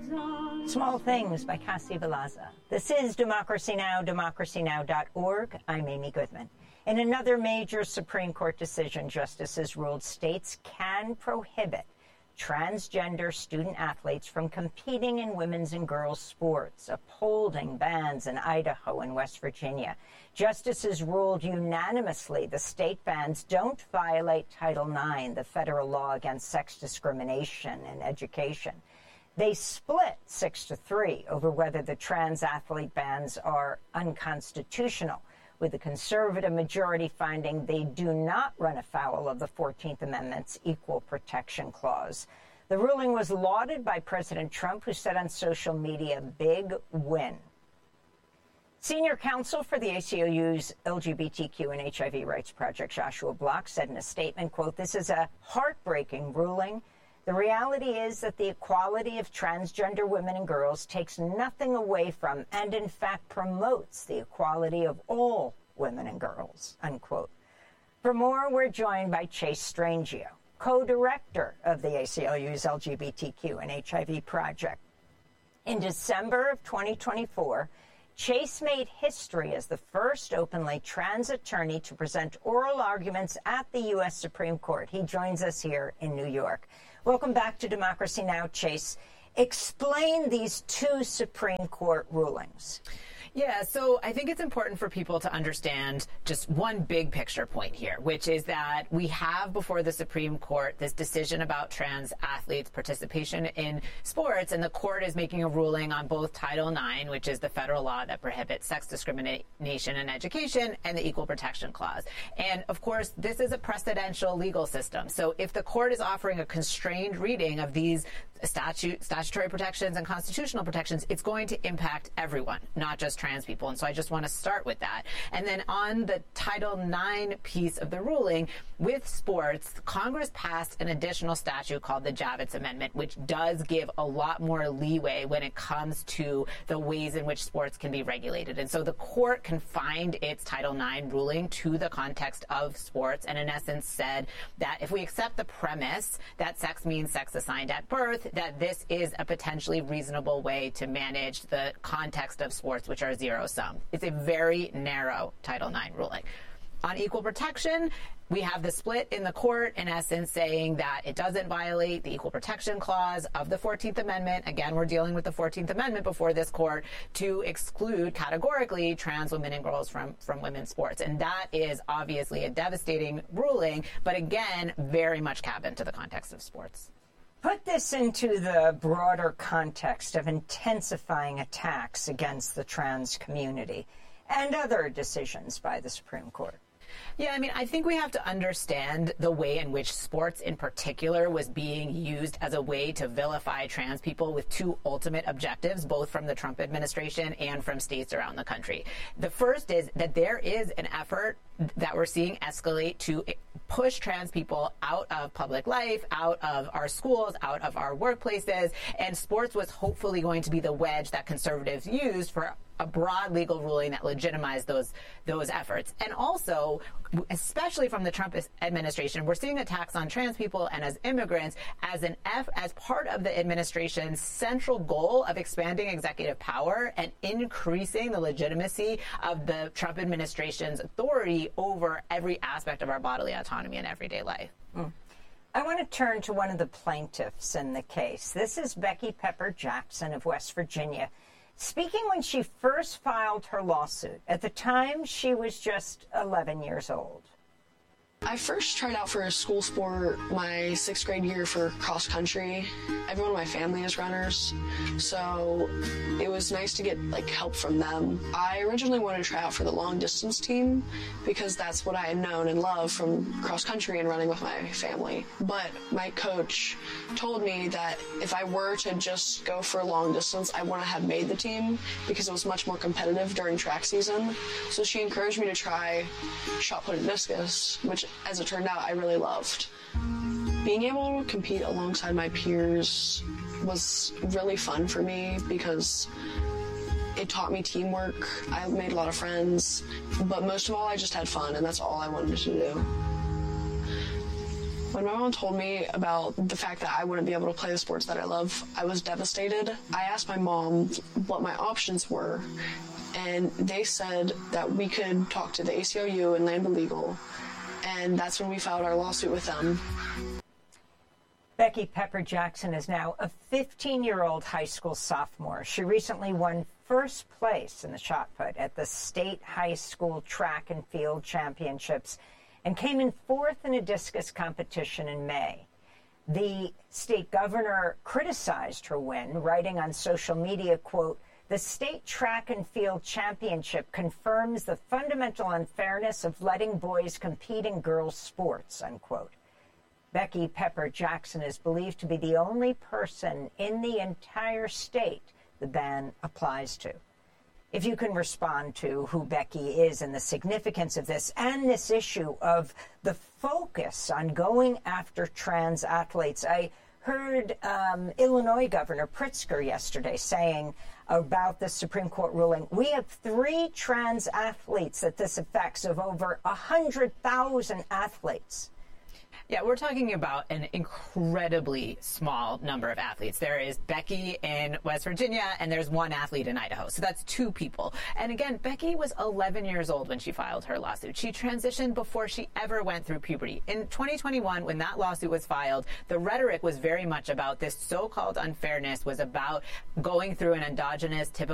Small Things by Cassie Velasquez. This is Democracy Now!, democracynow.org. I'm Amy Goodman. In another major Supreme Court decision, justices ruled states can prohibit transgender student athletes from competing in women's and girls' sports, upholding bans in Idaho and West Virginia. Justices ruled unanimously the state bans don't violate Title IX, the federal law against sex discrimination in education. They split 6-3 over whether the trans athlete bans are unconstitutional, with the conservative majority finding they do not run afoul of the 14th Amendment's Equal Protection Clause. The ruling was lauded by President Trump, who said on social media, "Big win." Senior counsel for the ACLU's LGBTQ and HIV Rights Project, Joshua Block, said in a statement, quote, "This is a heartbreaking ruling. The reality is that the equality of transgender women and girls takes nothing away from and, in fact, promotes the equality of all women and girls," unquote. For more, we're joined by Chase Strangio, co-director of the ACLU's LGBTQ and HIV Project. In December of 2024, Chase made history as the first openly trans attorney to present oral arguments at the U.S. Supreme Court. He joins us here in New York. Welcome back to Democracy Now!, Chase. Explain these two Supreme Court rulings. Yeah, so I think it's important for people to understand just one big picture point here, which is that we have before the Supreme Court this decision about trans athletes' participation in sports, and the court is making a ruling on both Title IX, which is the federal law that prohibits sex discrimination in education, and the Equal Protection Clause. And, of course, this is a precedential legal system. So if the court is offering a constrained reading of these statutory protections and constitutional protections, it's going to impact everyone, not just trans people. And so I just want to start with that. And then on the Title IX piece of the ruling, with sports, Congress passed an additional statute called the Javits Amendment, which does give a lot more leeway when it comes to the ways in which sports can be regulated. And so the court confined its Title IX ruling to the context of sports and in essence said that if we accept the premise that sex means sex assigned at birth, that this is a potentially reasonable way to manage the context of sports, which are zero-sum. It's a very narrow Title IX ruling. On equal protection, we have the split in the court, in essence, saying that it doesn't violate the Equal Protection Clause of the 14th Amendment. Again, we're dealing with the 14th Amendment before this court to exclude categorically trans women and girls from women's sports. And that is obviously a devastating ruling, but again, very much cabined to the context of sports. Put this into the broader context of intensifying attacks against the trans community and other decisions by the Supreme Court. Yeah, I mean, I think we have to understand the way in which sports in particular was being used as a way to vilify trans people with two ultimate objectives, both from the Trump administration and from states around the country. The first is that there is an effort that we're seeing escalate to push trans people out of public life, out of our schools, out of our workplaces, and sports was hopefully going to be the wedge that conservatives used for a broad legal ruling that legitimized those efforts. And also, especially from the Trump administration, we're seeing attacks on trans people and as immigrants as part of the administration's central goal of expanding executive power and increasing the legitimacy of the Trump administration's authority over every aspect of our bodily autonomy and everyday life. I want to turn to one of the plaintiffs in the case. This is Becky Pepper Jackson of West Virginia, speaking when she first filed her lawsuit. At the time, she was just 11 years old. I first tried out for a school sport my 6th grade year for cross country. Everyone in my family is runners, so it was nice to get help from them. I originally wanted to try out for the long distance team because that's what I had known and loved from cross country and running with my family. But my coach told me that if I were to just go for long distance, I wouldn't have made the team because it was much more competitive during track season. So she encouraged me to try shot put and discus, which as it turned out, I really loved. Being able to compete alongside my peers was really fun for me because it taught me teamwork. I made a lot of friends, but most of all, I just had fun, and that's all I wanted to do. When my mom told me about the fact that I wouldn't be able to play the sports that I love, I was devastated. I asked my mom what my options were, and they said that we could talk to the ACLU and Lambda Legal, and that's when we filed our lawsuit with them. Becky Pepper Jackson is now a 15-year-old high school sophomore. She recently won first place in the shot put at the state high school track and field championships and came in fourth in a discus competition in May. The state governor criticized her win, writing on social media, quote, "The state track and field championship confirms the fundamental unfairness of letting boys compete in girls' sports," unquote. Becky Pepper Jackson is believed to be the only person in the entire state the ban applies to. If you can respond to who Becky is and the significance of this and this issue of the focus on going after trans athletes. I heard Illinois Governor Pritzker yesterday saying about the Supreme Court ruling, we have 3 trans athletes that this affects of over 100,000 athletes. Yeah, we're talking about an incredibly small number of athletes. There is Becky in West Virginia, and there's 1 athlete in Idaho. So that's 2 people. And again, Becky was 11 years old when she filed her lawsuit. She transitioned before she ever went through puberty. In 2021, when that lawsuit was filed, the rhetoric was very much about this so-called unfairness, was about going through an endogenous typical